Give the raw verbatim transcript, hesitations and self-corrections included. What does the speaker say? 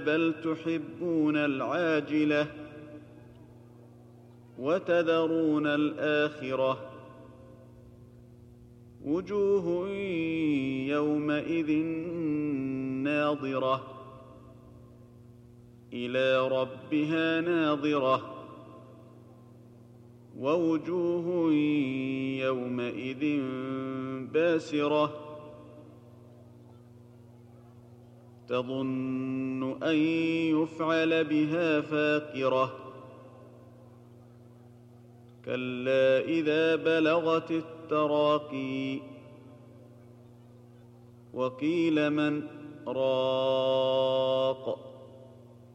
بل تحبون العاجلة وتذرون الآخرة وجوه يومئذ ناظرة إلى ربها ناظرة ووجوه يومئذ باسرة تظن أن يفعل بها فاقرة كلا إذا بلغت التراقي وقيل من راق